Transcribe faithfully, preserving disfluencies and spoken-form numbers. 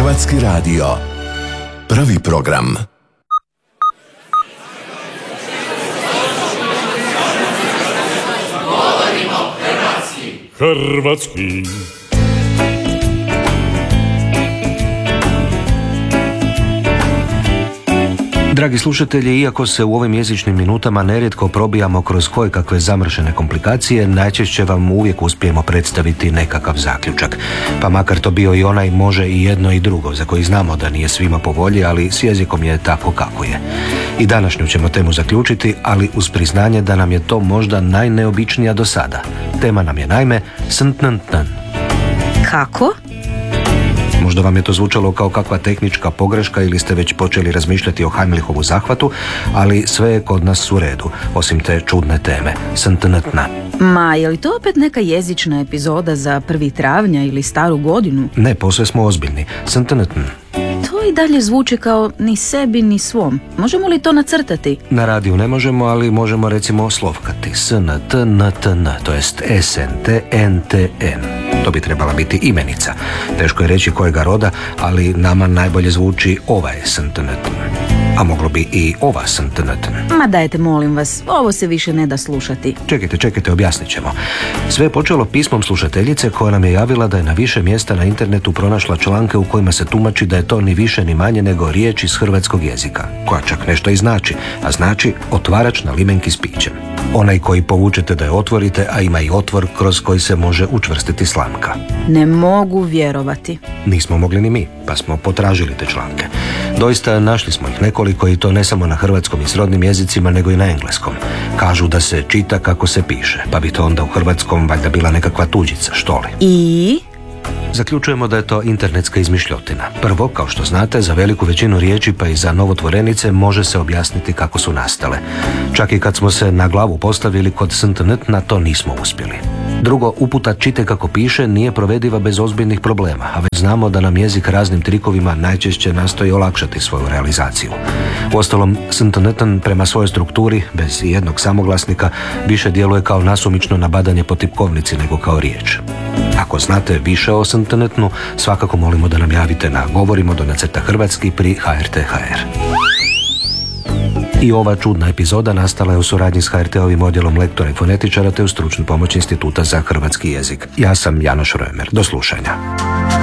Hrvatski radio. Prvi program. Govorimo hrvatski. Hrvatski. Dragi slušatelji, iako se u ovim jezičnim minutama nerijetko probijamo kroz kojekakve zamršene komplikacije, najčešće vam uvijek uspijemo predstaviti nekakav zaključak. Pa makar to bio i onaj može i jedno i drugo, za koji znamo da nije svima po volji, ali s jezikom je tako kako je. I današnju ćemo temu zaključiti, ali uz priznanje da nam je to možda najneobičnija do sada. Tema nam je naime sntntn. Kako? Možda vam je to zvučalo kao kakva tehnička pogreška ili ste već počeli razmišljati o Heimlichovu zahvatu, ali sve je kod nas u redu, osim te čudne teme, sntntna. Ma, je li to opet neka jezična epizoda za prvi travnja ili staru godinu? Ne, posve smo ozbiljni. Sntntn. To i dalje zvuči kao ni sebi ni svom. Možemo li to nacrtati? Na radiju ne možemo, ali možemo recimo slovkati. Sntntn, to jest sntntn. To bi trebala biti imenica. Teško je reći kojega roda, ali nama najbolje zvuči ovaj sntntn. A moglo bi i ova sntntn. Ma dajte, molim vas, ovo se više ne da slušati. Čekajte, čekajte, objasnit ćemo. Sve je počelo pismom slušateljice koja nam je javila da je na više mjesta na internetu pronašla članke u kojima se tumači da je to ni više ni manje nego riječ iz hrvatskog jezika, koja čak nešto i znači, a znači otvarač na limenki s pićem. Onaj koji povučete da je otvorite, a ima i otvor kroz koji se može učvrstiti slamka. Ne mogu vjerovati. Nismo mogli ni mi, pa smo potražili te članke. Doista našli smo ih nekoliko i to ne samo na hrvatskom i srodnim jezicima, nego i na engleskom. Kažu da se čita kako se piše, pa bi to onda u hrvatskom valjda bila nekakva tuđica, što li? I? Zaključujemo da je to internetska izmišljotina. Prvo, kao što znate, za veliku većinu riječi pa i za novotvorenice može se objasniti kako su nastale. Čak i kad smo se na glavu postavili kod sntntna, to nismo uspjeli. Drugo, uputa čite kako piše nije provediva bez ozbiljnih problema, a već znamo da nam jezik raznim trikovima najčešće nastoji olakšati svoju realizaciju. Uostalom, sntntn prema svojoj strukturi, bez jednog samoglasnika, više djeluje kao nasumično nabadanje po tipkovnici nego kao riječ. Ako znate više o sntntnu, svakako molimo da nam javite na govorimo do nacrta hrvatski pri ha er te ha er. I ova čudna epizoda nastala je u suradnji s ha er te-ovim odjelom lektora i fonetičara te u stručnu pomoć Instituta za hrvatski jezik. Ja sam Janoš Römer. Do slušanja.